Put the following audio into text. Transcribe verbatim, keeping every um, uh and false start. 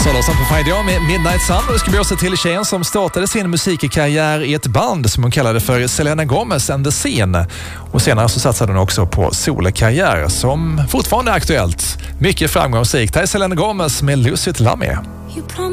Söderström på Friday med Midnight Sun, och det ska bli också till tjejen som startade sin musikkarriär i ett band som hon kallade för Selena Gomez and the Scene, och senare så satsade hon också på solokarriär som fortfarande är aktuellt. Mycket framgångsrikt. Här är Selena Gomez med Lose It Love Me.